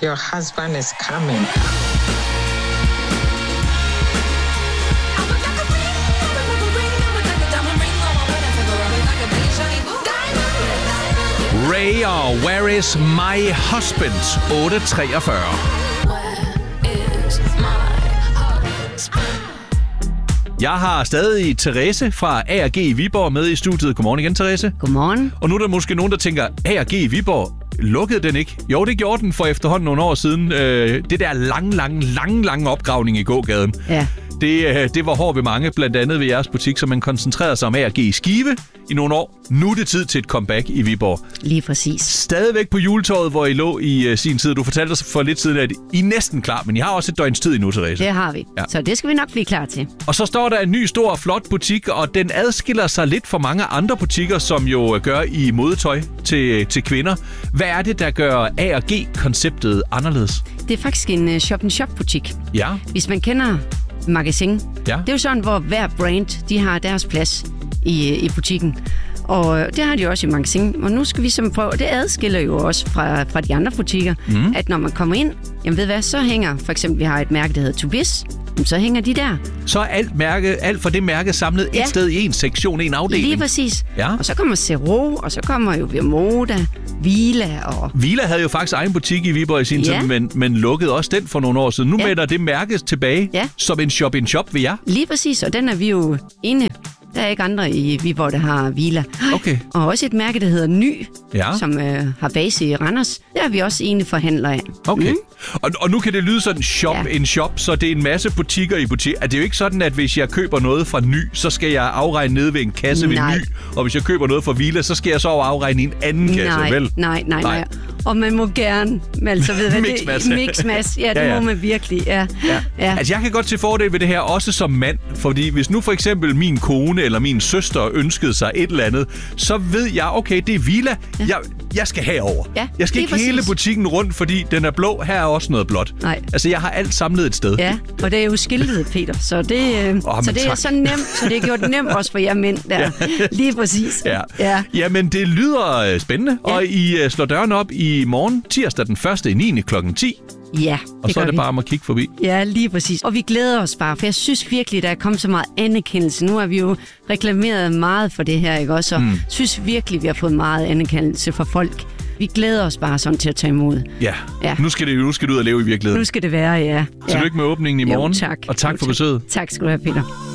Your husband is coming. Ray og Where is my husband? 8:43. Jeg har stadig Therese fra A&G i Viborg med i studiet. Godmorgen igen, Therese. Godmorgen. Og nu er der måske nogen, der tænker, A&G i Viborg, lukkede den ikke? Jo, det gjorde den for efterhånden nogle år siden. Det der lange opgravning i gågaden. Ja. Det var hårdt ved mange, blandt andet ved jeres butik, så man koncentrerede sig om A&G i Skive i nogle år. Nu er det tid til et comeback i Viborg. Lige præcis. Stadigvæk på juletorvet, hvor I lå i sin tid. Du fortalte os for lidt siden, at I er næsten klar, men I har også et døgns tid endnu, Therese. Det har vi. Ja. Så det skal vi nok blive klar til. Og så står der en ny, stor, flot butik, og den adskiller sig lidt fra mange andre butikker, som jo gør i modetøj til kvinder. Hvad er det, der gør A&G-konceptet anderledes? Det er faktisk en shop-in-shop-butik. Ja. Hvis man kender Magasin. Ja. Det er jo sådan, hvor hver brand, de har deres plads i butikken. Og det har de også i Magasin. Og nu skal vi simpelthen prøve, det adskiller jo også fra de andre butikker, at når man kommer ind, jamen ved hvad, så hænger, for eksempel vi har et mærke, der hedder Tobis, så hænger de der. Så er alt for det mærke samlet et sted i en sektion, en afdeling. Lige præcis. Ja. Og så kommer Zero, og så kommer jo Vermoda, Vila og... Vila havde jo faktisk egen butik i Viborg i sin tid, men lukkede også den for nogle år siden. Nu melder det mærke tilbage som en shop-in-shop ved jer. Lige præcis, og den er vi jo ene. Der er ikke andre i Viborg, der har Vila. Okay. Og også et mærke, der hedder Ny, som har base i Randers. Der er vi også ene forhandlere af. Okay. Og nu kan det lyde sådan shop, så det er en masse butikker i butik. Er det jo ikke sådan, at hvis jeg køber noget fra Ny, så skal jeg afregne nede ved en kasse ved Ny. Og hvis jeg køber noget fra Vila, så skal jeg så afregne i en anden kasse, vel? Nej. Og man må gerne, altså ved hvad mix-mas. Ja, det må man virkelig, ja. Altså, jeg kan godt se fordel ved det her, også som mand. Fordi hvis nu for eksempel min kone eller min søster ønskede sig et eller andet, så ved jeg, okay, det er Vila. Jeg skal herover. Ja, jeg skal ikke hele butikken rundt, fordi den er blå. Her er også noget blåt. Nej. Altså, jeg har alt samlet et sted. Ja, og det er jo skiltet, Peter. Så det er så nemt, så det er gjort nemt også for jer mænd der. Lige præcis. Ja. Jamen, det lyder spændende. Ja. Og I slår døren op i morgen, tirsdag den 1.9. klokken 10. Ja, og så er det bare om at kigge forbi. Ja, lige præcis. Og vi glæder os bare, for jeg synes virkelig, der er kommet så meget anerkendelse. Nu har vi jo reklameret meget for det her, ikke også? Og synes virkelig, vi har fået meget anerkendelse fra folk. Vi glæder os bare sådan til at tage imod. Ja. Nu skal du ud og leve i virkeligheden. Nu skal det være, ja. Tillykke med åbningen i morgen. Jo, tak. Og tak for besøget. Tak skal du have, Peter.